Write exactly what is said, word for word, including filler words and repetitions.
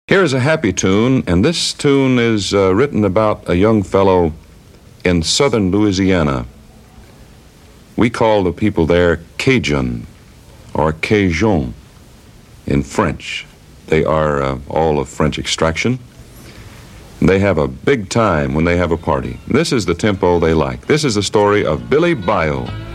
Here is a happy tune, and this tune is uh, written about a young fellow in southern Louisiana. We call the people there Cajun or Cajun in French. They are uh, all of French extraction. They have a big time when they have a party. This is the tempo they like. This is the story of Billy Bayou.